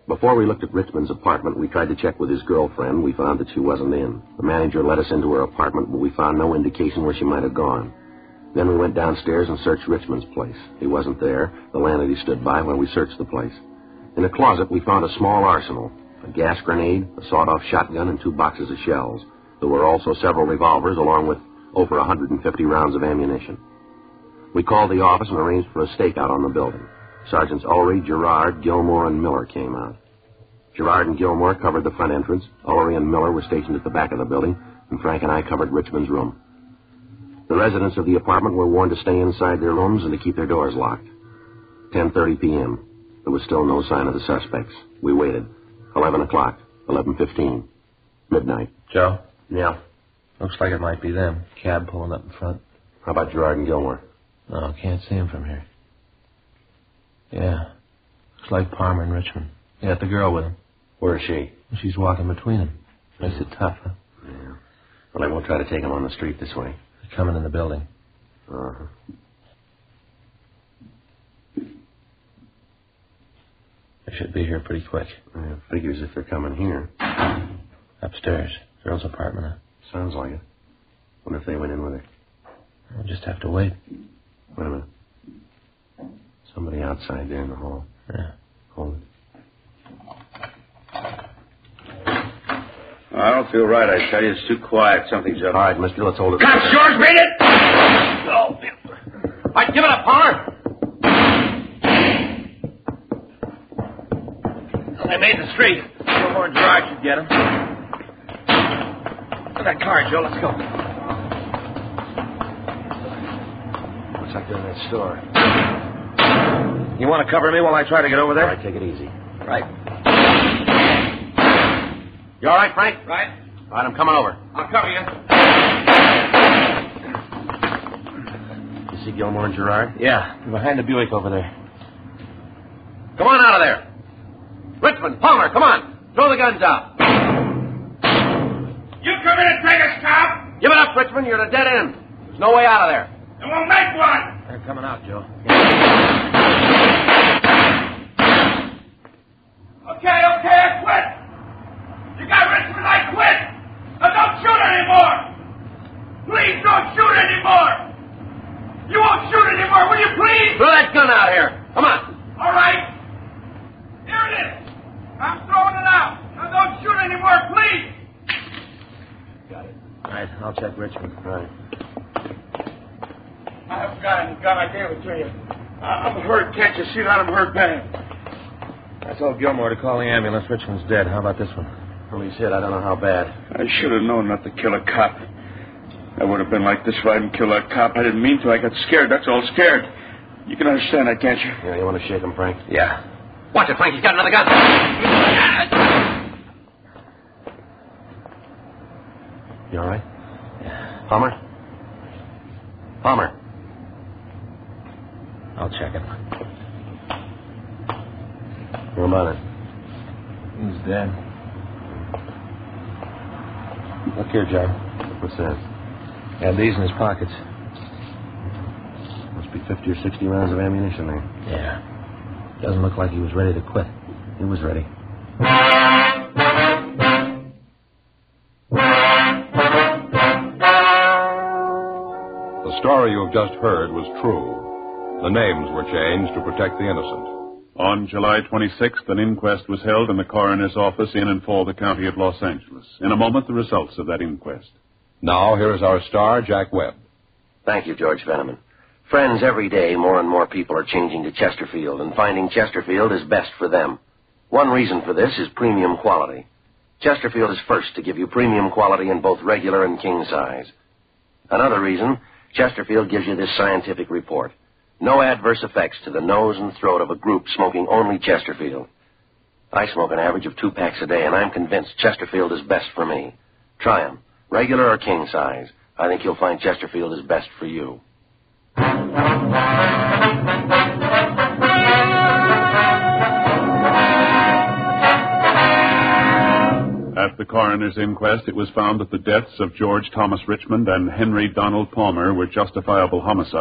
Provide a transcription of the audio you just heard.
Before we looked at Richmond's apartment, we tried to check with his girlfriend. We found that she wasn't in. The manager let us into her apartment, but we found no indication where she might have gone. Then we went downstairs and searched Richmond's place. He wasn't there. The landlady stood by while we searched the place. In a closet, we found a small arsenal, a gas grenade, a sawed-off shotgun, and 2 boxes of shells. There were also several revolvers, along with over 150 rounds of ammunition. We called the office and arranged for a stakeout on the building. Sergeants Ullery, Gerard, Gilmore, and Miller came out. Gerard and Gilmore covered the front entrance. Ullery and Miller were stationed at the back of the building, and Frank and I covered Richmond's room. The residents of the apartment were warned to stay inside their rooms and to keep their doors locked. 10:30 p.m. There was still no sign of the suspects. We waited. 11 o'clock, 11:15, midnight. Joe? Yeah? Looks like it might be them. Cab pulling up in front. How about Gerard and Gilmore? No, can't see him from here. Yeah. Looks like Palmer and Richmond. They got the girl with him. Where is she? She's walking between them. Makes it tough, huh? Yeah. Well, I won't try to take him on the street this way. They're coming in the building. Uh-huh. They should be here pretty quick. Yeah, figures if they're coming here. Upstairs. Girl's apartment, huh? Sounds like it. Wonder if they went in with her. We'll just have to wait. Wait a minute. Somebody outside there in the hall. Yeah. Hold it. I don't feel right, I tell you. It's too quiet. Something's up. All right, mister, let's hold it. Cops, George, beat it! Oh. All right, give it up, Palmer. They made the street. Gilmore and Gerard should get him. Get that car, Joe. Let's go. Looks like they're in that store. You want to cover me while I try to get over there? All right, take it easy. Right. You all right, Frank? Right. All right, I'm coming over. I'll cover you. You see Gilmore and Gerard? Yeah, they're behind the Buick over there. Come on out of there. Richmond, Palmer, come on. Throw the guns out. You come in and take us, cop. Give it up, Richmond. You're at a dead end. There's no way out of there. And we'll make one. They're coming out, Joe. Okay, I quit. You got Richmond, I quit. Now don't shoot anymore. Please don't shoot anymore. You won't shoot anymore, will you please? Throw that gun out here. Come on. All right. Here it is. I'm throwing it out. Now don't shoot anymore, please. Got it. All right, I'll check Richmond. Right. I haven't got any gun. I gave it to you. I'm hurt. Can't you see that I'm hurt bad? I told Gilmore to call the ambulance. Richmond's dead. How about this one? Well, he's hit. I don't know how bad. I should have known not to kill a cop. I would have been like this if I didn't kill that cop. I didn't mean to. I got scared. That's all, scared. You can understand that, can't you? Yeah, you want to shake him, Frank? Yeah. Watch it, Frank. He's got another gun. You all right? Yeah. Palmer? Palmer. I'll check it. What about it? He's dead. Look here, Joe. What's that? He had these in his pockets. Must be 50 or 60 rounds of ammunition there. Yeah. Doesn't look like he was ready to quit. He was ready. The story you have just heard was true. The names were changed to protect the innocent. On July 26th, an inquest was held in the coroner's office in and for the county of Los Angeles. In a moment, the results of that inquest. Now, here is our star, Jack Webb. Thank you, George Veneman. Friends, every day more and more people are changing to Chesterfield and finding Chesterfield is best for them. One reason for this is premium quality. Chesterfield is first to give you premium quality in both regular and king size. Another reason, Chesterfield gives you this scientific report. No adverse effects to the nose and throat of a group smoking only Chesterfield. I smoke an average of 2 packs a day, and I'm convinced Chesterfield is best for me. Try 'em, regular or king size. I think you'll find Chesterfield is best for you. At the coroner's inquest, it was found that the deaths of George Thomas Richmond and Henry Donald Palmer were justifiable homicides.